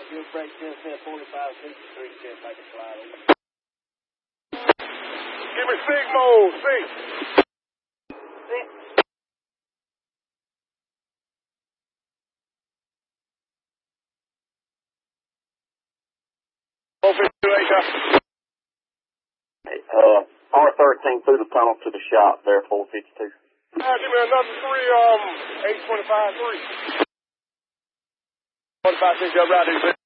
Good break 10 set 45 63 10 make it slide over. Give me sig mode, sig. Six. R13 through the tunnel to the shop there, 452. Give me another 3, 825 3. 156, right here.